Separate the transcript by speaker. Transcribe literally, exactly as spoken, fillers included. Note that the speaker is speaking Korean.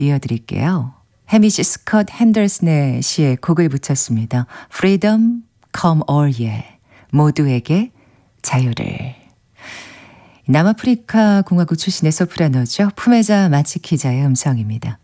Speaker 1: 이어드릴게요. 해미시 스콧 핸더슨의 시에 곡을 붙였습니다. Freedom, come all ye. 모두에게 자유를. 남아프리카 공화국 출신의 소프라노죠. 푸메자 마치키자의 음성입니다.